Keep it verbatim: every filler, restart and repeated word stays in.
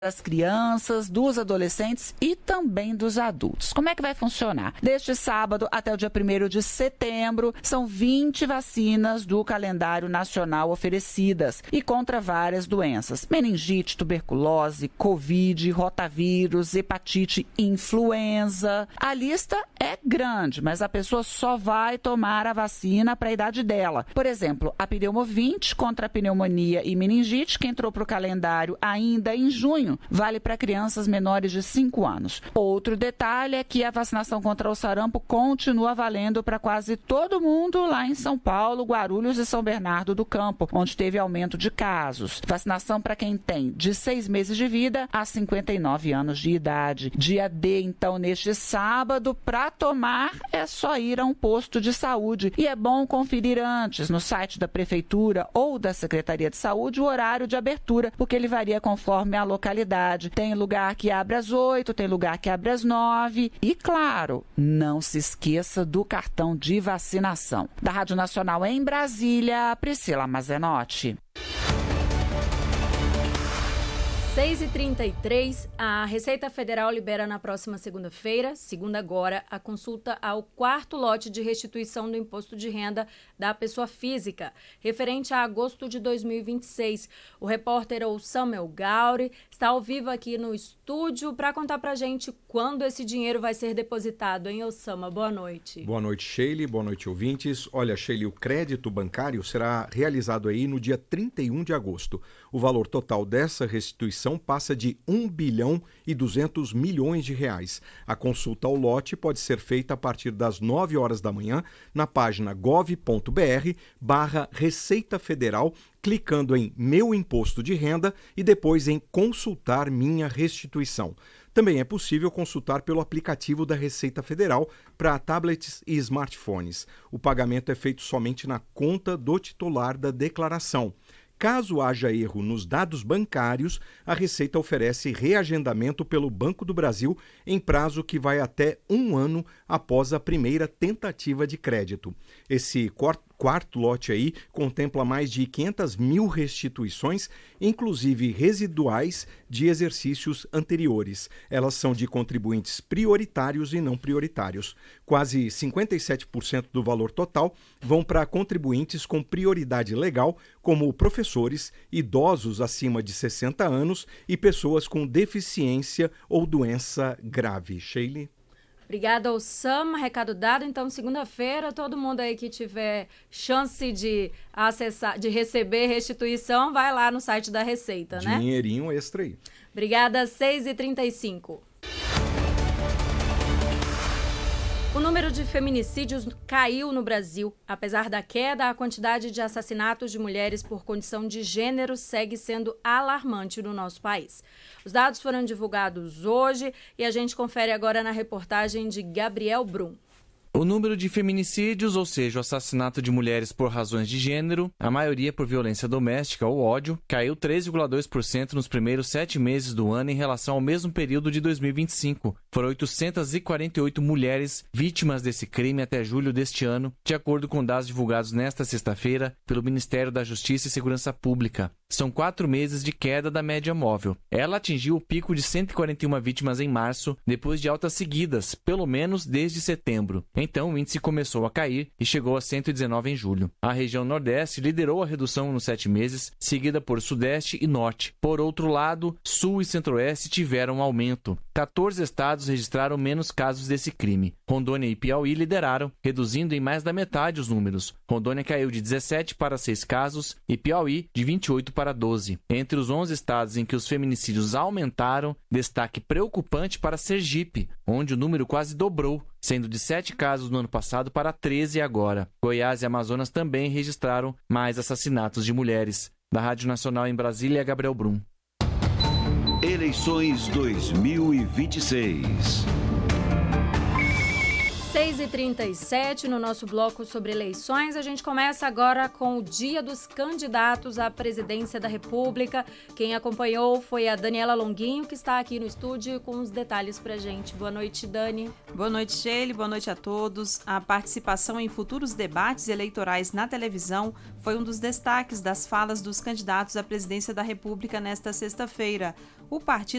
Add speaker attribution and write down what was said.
Speaker 1: das crianças, dos adolescentes e também dos adultos. Como é que vai funcionar? Deste sábado até o dia primeiro de setembro, são vinte vacinas do calendário nacional oferecidas e contra várias doenças: meningite, tuberculose, covid, rotavírus, hepatite, influenza. A lista é grande, mas a pessoa só vai tomar a vacina para a idade dela. Por exemplo, a pneumovinte contra a pneumonia e meningite, que entrou para o calendário ainda em junho, vale para crianças menores de cinco anos. Outro detalhe é que a vacinação contra o sarampo continua valendo para quase todo mundo lá em São Paulo, Guarulhos e São Bernardo do Campo, onde teve aumento de casos. Vacinação para quem tem de seis meses de vida a cinquenta e nove anos de idade. Dia D, então, neste sábado, para tomar é só ir a um posto de saúde. E é bom conferir antes no site da Prefeitura ou da Secretaria de Saúde o horário de abertura, porque ele varia conforme a localidade. Tem lugar que abre às oito, tem lugar que abre às nove. E, claro, não se esqueça do cartão de vacinação. Da Rádio Nacional em Brasília, Priscila Mazenotti.
Speaker 2: seis e trinta e três, a Receita Federal libera na próxima segunda-feira, segunda agora, a consulta ao quarto lote de restituição do imposto de renda da pessoa física, referente a agosto de dois mil e vinte e seis. O repórter Samuel Gauri está ao vivo aqui no estúdio para contar para a gente quando esse dinheiro vai ser depositado, hein, Osama? Boa noite.
Speaker 3: Boa noite, Sheila. Boa noite, ouvintes. Olha, Sheila, o crédito bancário será realizado aí no dia trinta e um de agosto. O valor total dessa restituição passa de um bilhão e duzentos milhões de reais. A consulta ao lote pode ser feita a partir das nove horas da manhã na página gov.br barra Receita Federal, clicando em Meu Imposto de Renda e depois em Consultar Minha Restituição. Também é possível consultar pelo aplicativo da Receita Federal para tablets e smartphones. O pagamento é feito somente na conta do titular da declaração. Caso haja erro nos dados bancários, a Receita oferece reagendamento pelo Banco do Brasil em prazo que vai até um ano após a primeira tentativa de crédito. Esse quarto lote aí contempla mais de quinhentas mil restituições, inclusive residuais de exercícios anteriores. Elas são de contribuintes prioritários e não prioritários. Quase cinquenta e sete por cento do valor total vão para contribuintes com prioridade legal, como professores, idosos acima de sessenta anos e pessoas com deficiência ou doença grave. Sheila?
Speaker 2: Obrigada, Osama. Recado dado. Então, segunda-feira, todo mundo aí que tiver chance de acessar, de receber restituição, vai lá no site da Receita, né?
Speaker 3: Dinheirinho extra aí.
Speaker 2: Obrigada, seis e trinta e cinco. O número de feminicídios caiu no Brasil. Apesar da queda, a quantidade de assassinatos de mulheres por condição de gênero segue sendo alarmante no nosso país. Os dados foram divulgados hoje e a gente confere agora na reportagem de Gabriel Brum.
Speaker 4: O número de feminicídios, ou seja, o assassinato de mulheres por razões de gênero, a maioria por violência doméstica ou ódio, caiu três vírgula dois por cento nos primeiros sete meses do ano em relação ao mesmo período de dois mil e vinte e cinco. Foram oitocentas e quarenta e oito mulheres vítimas desse crime até julho deste ano, de acordo com dados divulgados nesta sexta-feira pelo Ministério da Justiça e Segurança Pública. São quatro meses de queda da média móvel. Ela atingiu o pico de cento e quarenta e uma vítimas em março, depois de altas seguidas, pelo menos desde setembro. Então, o índice começou a cair e chegou a cento e dezenove em julho. A região Nordeste liderou a redução nos sete meses, seguida por Sudeste e Norte. Por outro lado, Sul e Centro-Oeste tiveram um aumento. quatorze estados registraram menos casos desse crime. Rondônia e Piauí lideraram, reduzindo em mais da metade os números. Rondônia caiu de dezessete para seis casos e Piauí de vinte e oito para doze. Entre os onze estados em que os feminicídios aumentaram, destaque preocupante para Sergipe, onde o número quase dobrou, sendo de sete casos no ano passado para treze agora. Goiás e Amazonas também registraram mais assassinatos de mulheres. Da Rádio Nacional em Brasília, Gabriel Brum.
Speaker 5: Eleições dois mil e vinte e seis.
Speaker 2: seis e trinta e sete, no nosso bloco sobre eleições, a gente começa agora com o Dia dos Candidatos à Presidência da República. Quem acompanhou foi a Daniela Longuinho, que está aqui no estúdio com os detalhes pra gente. Boa noite, Dani.
Speaker 6: Boa noite, Sheila. Boa noite a todos. A participação em futuros debates eleitorais na televisão foi um dos destaques das falas dos candidatos à presidência da República nesta sexta-feira. O partido